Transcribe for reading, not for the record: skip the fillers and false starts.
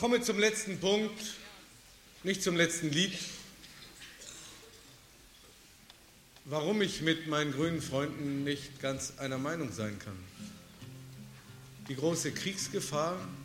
komme zum letzten Punkt, nicht zum letzten Lied. Warum ich mit meinen grünen Freunden nicht ganz einer Meinung sein kann. Die große Kriegsgefahr